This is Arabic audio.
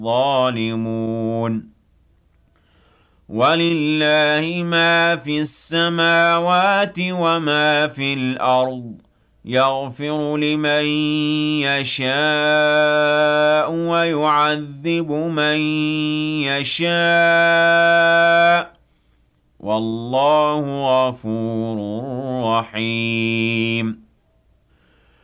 الظالمون ولله ما في السماوات وما في الأرض يغفر لمن يشاء ويعذب من يشاء والله غفور رحيم